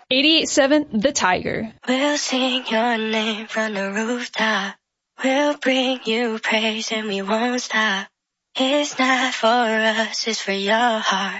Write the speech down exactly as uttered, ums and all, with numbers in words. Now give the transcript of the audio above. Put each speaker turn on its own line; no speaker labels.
eighty-eight point seven The Tiger.
We'll sing your name from the rooftop. We'll bring you praise and we won't stop. It's not for us, it's for your heart.